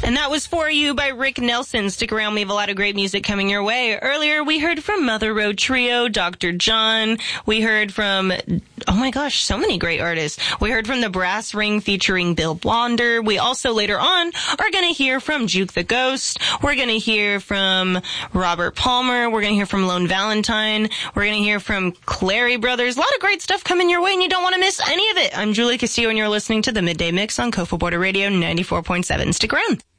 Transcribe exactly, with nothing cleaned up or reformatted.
And that was For You by Rick Nelson. Stick around, we have a lot of great music coming your way. Earlier, we heard from Mother Road Trio, Doctor John. We heard from, oh my gosh, so many great artists. We heard from the Brass Ring featuring Bill Blonder. We also, later on, are going to hear from Juke the Ghost. We're going to hear from Robert Palmer. We're going to hear from Lone Valentine. We're going to hear from Clary Brothers. A lot of great stuff coming your way, and you don't want to miss any of it. I'm Julie Castillo, and you're listening to the Midday Mix on Kofa Border Radio ninety-four point seven. Stick around.